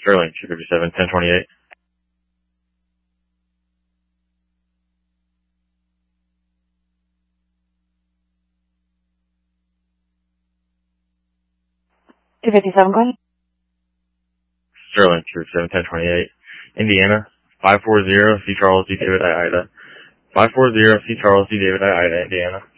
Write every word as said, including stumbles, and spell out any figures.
Sterling, two fifty-seven, ten twenty-eight. two fifty-seven, go ahead. Sterling, two fifty-seven, ten twenty-eight. Indiana, five four zero, C Charles, D David, I Ida. five four zero, C Charles, D David, I Ida, Indiana.